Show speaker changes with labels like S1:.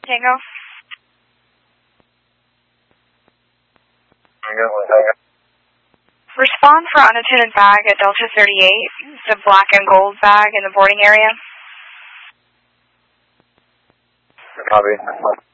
S1: Tango. Respond for unattended bag at Delta 38, the black and gold bag in the boarding area.
S2: Copy.